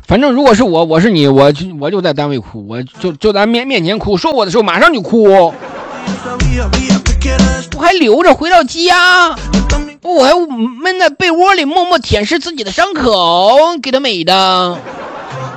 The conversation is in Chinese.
反正如果是我是你，我就在单位哭，我就在面前哭，说我的时候马上就哭，我还留着回到家，我还闷在被窝里默默舔舐自己的伤口，给他美的。